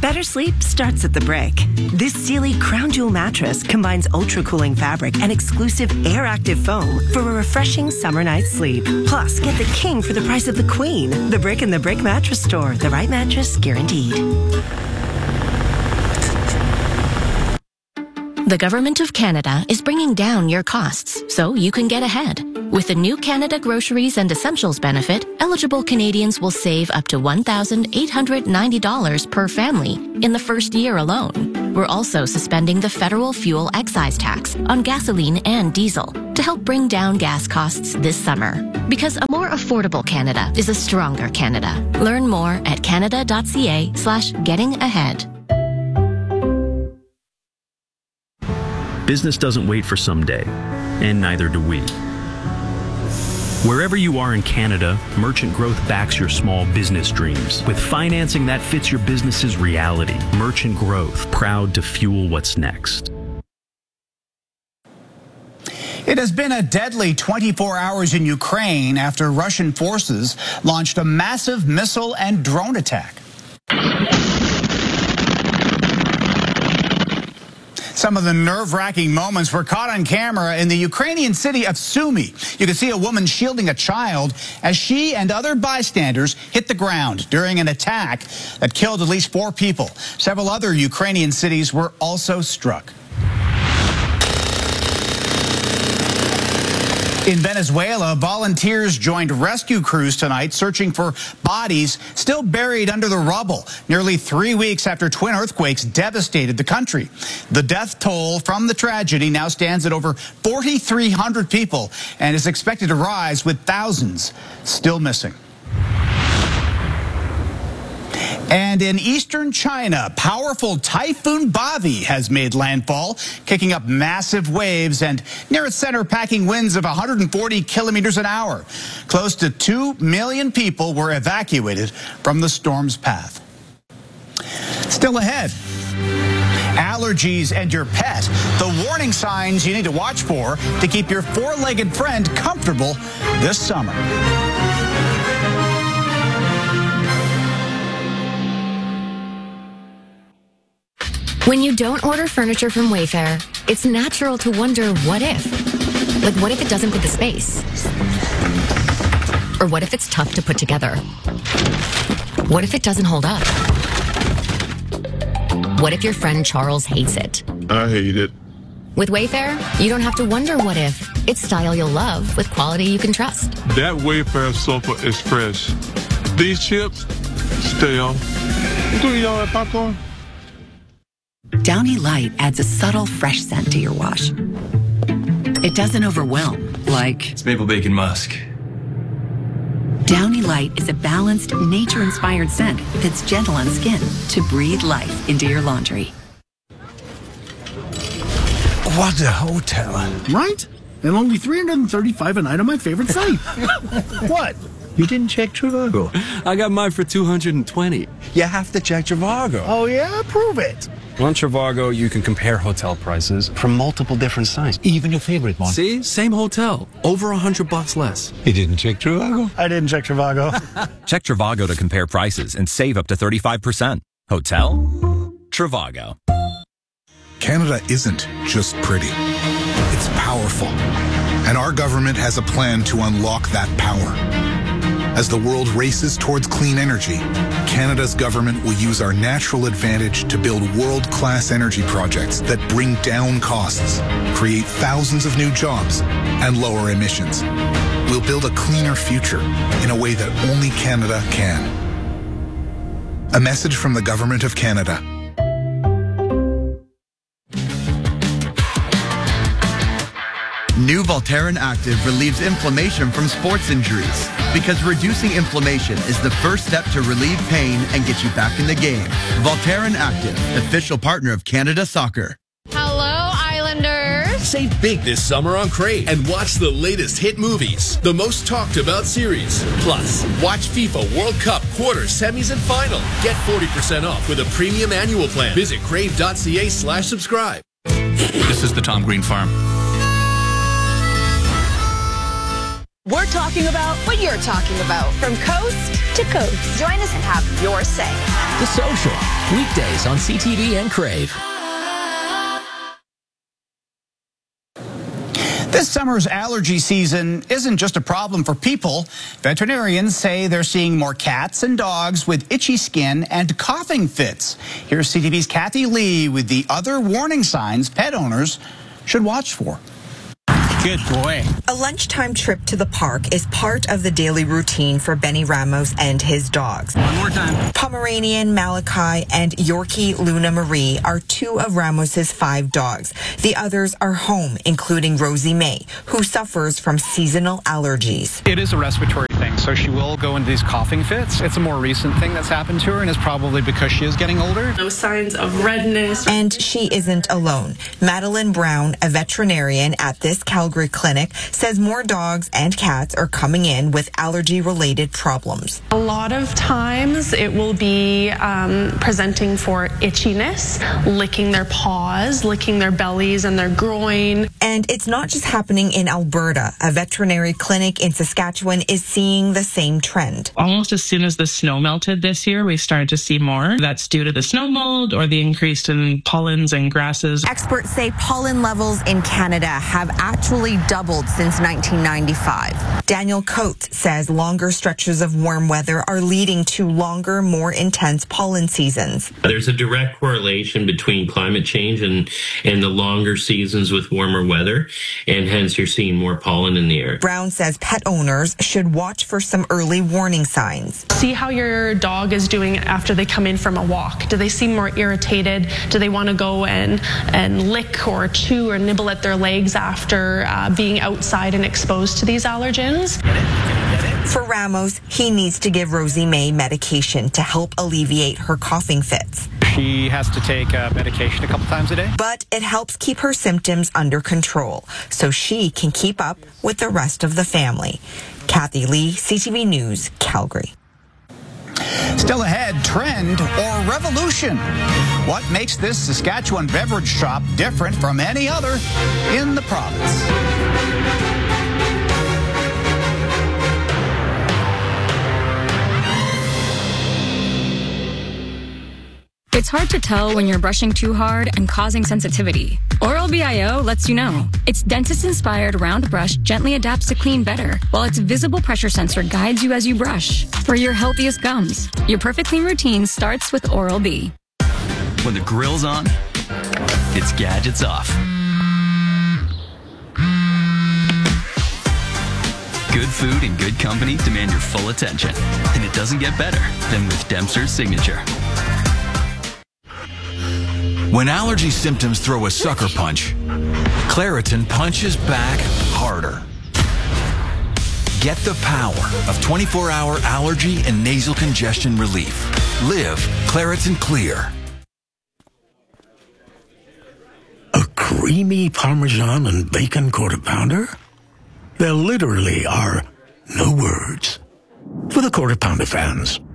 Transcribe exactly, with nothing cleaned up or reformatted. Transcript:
Better sleep starts at the break. This Sealy Crown Jewel mattress combines ultra-cooling fabric and exclusive air-active foam for a refreshing summer night's sleep. Plus, get the king for the price of the queen. The Brick and the Brick Mattress Store. The right mattress guaranteed. The Government of Canada is bringing down your costs so you can get ahead. With the new Canada Groceries and Essentials benefit, eligible Canadians will save up to one thousand eight hundred ninety dollars per family in the first year alone. We're also suspending the federal fuel excise tax on gasoline and diesel to help bring down gas costs this summer. Because a more affordable Canada is a stronger Canada. Learn more at canada.ca slash getting ahead. Business doesn't wait for someday, and neither do we. Wherever you are in Canada, Merchant Growth backs your small business dreams with financing that fits your business's reality. Merchant Growth, proud to fuel what's next. It has been a deadly twenty-four hours in Ukraine after Russian forces launched a massive missile and drone attack. Some of the nerve-wracking moments were caught on camera in the Ukrainian city of Sumy. You can see a woman shielding a child as she and other bystanders hit the ground during an attack that killed at least four people. Several other Ukrainian cities were also struck. In Venezuela, volunteers joined rescue crews tonight searching for bodies still buried under the rubble, nearly three weeks after twin earthquakes devastated the country. The death toll from the tragedy now stands at over forty-three hundred people and is expected to rise, with thousands still missing. And in eastern China, powerful Typhoon Bavi has made landfall, kicking up massive waves and near its center packing winds of one hundred forty kilometers an hour. Close to two million people were evacuated from the storm's path. Still ahead, allergies and your pet, the warning signs you need to watch for to keep your four-legged friend comfortable this summer. When you don't order furniture from Wayfair, it's natural to wonder, what if? Like, what if it doesn't fit the space? Or what if it's tough to put together? What if it doesn't hold up? What if your friend Charles hates it? I hate it. With Wayfair, you don't have to wonder what if. It's style you'll love with quality you can trust. That Wayfair sofa is fresh. These chips, stale. Do y'all have popcorn? Downy Light adds a subtle, fresh scent to your wash. It doesn't overwhelm, like... It's maple bacon musk. Downy Light is a balanced, nature-inspired scent that's gentle on skin to breathe life into your laundry. What a hotel. Right? And only three hundred thirty-five a night on my favorite site. What? You didn't check Trivago. I got mine for two hundred twenty. You have to check Trivago. Oh, yeah? Prove it. On Trivago, you can compare hotel prices from multiple different sites. Even your favorite one. See? Same hotel. Over a hundred bucks less. You didn't check Trivago? I didn't check Trivago. Check Trivago to compare prices and save up to thirty-five percent. Hotel? Trivago. Canada isn't just pretty. It's powerful. And our government has a plan to unlock that power. As the world races towards clean energy, Canada's government will use our natural advantage to build world-class energy projects that bring down costs, create thousands of new jobs, and lower emissions. We'll build a cleaner future in a way that only Canada can. A message from the Government of Canada. New Voltaren Active relieves inflammation from sports injuries, because reducing inflammation is the first step to relieve pain and get you back in the game. Voltaren Active, official partner of Canada Soccer. Hello, Islanders. Save big this summer on Crave and watch the latest hit movies, the most talked about series. Plus, watch FIFA World Cup quarters, semis, and final. Get forty percent off with a premium annual plan. Visit crave.ca slash subscribe. This is the Tom Green Farm. We're talking about what you're talking about. From coast to coast. Join us and have your say. The Social. Weekdays on C T V and Crave. This summer's allergy season isn't just a problem for people. Veterinarians say they're seeing more cats and dogs with itchy skin and coughing fits. Here's C T V's Kathy Lee with the other warning signs pet owners should watch for. Good boy. A lunchtime trip to the park is part of the daily routine for Benny Ramos and his dogs. One more time. Pomeranian, Malachi, and Yorkie Luna Marie are two of Ramos's five dogs. The others are home, including Rosie May, who suffers from seasonal allergies. It is a respiratory thing, so she will go into these coughing fits. It's a more recent thing that's happened to her, and it's probably because she is getting older. No signs of redness. And she isn't alone. Madeline Brown, a veterinarian at this Calgary clinic, says more dogs and cats are coming in with allergy-related problems. A lot of times it will be um, presenting for itchiness, licking their paws, licking their bellies and their groin. And it's not just happening in Alberta. A veterinary clinic in Saskatchewan is seeing the same trend. Almost as soon as the snow melted this year, we started to see more. That's due to the snow mold or the increase in pollens and grasses. Experts say pollen levels in Canada have actually doubled since nineteen ninety-five. Daniel Coates says longer stretches of warm weather are leading to longer, more intense pollen seasons. There's a direct correlation between climate change and, and the longer seasons with warmer weather, and hence you're seeing more pollen in the air. Brown says pet owners should watch for some early warning signs. See how your dog is doing after they come in from a walk. Do they seem more irritated? Do they want to go and, and lick or chew or nibble at their legs after uh, being outside and exposed to these allergens? For Ramos, he needs to give Rosie May medication to help alleviate her coughing fits. She has to take uh, medication a couple times a day. But it helps keep her symptoms under control so she can keep up with the rest of the family. Kathy Lee, C T V News, Calgary. Still ahead, trend or revolution? What makes this Saskatchewan beverage shop different from any other in the province? It's hard to tell when you're brushing too hard and causing sensitivity. Oral-B I O lets you know. Its dentist-inspired round brush gently adapts to clean better, while its visible pressure sensor guides you as you brush. For your healthiest gums, your perfect clean routine starts with Oral-B. When the grill's on, it's gadgets off. Good food and good company demand your full attention. And it doesn't get better than with Dempster's Signature. When allergy symptoms throw a sucker punch, Claritin punches back harder. Get the power of twenty-four hour allergy and nasal congestion relief. Live Claritin Clear. A creamy Parmesan and bacon quarter pounder? There literally are no words for the quarter pounder fans.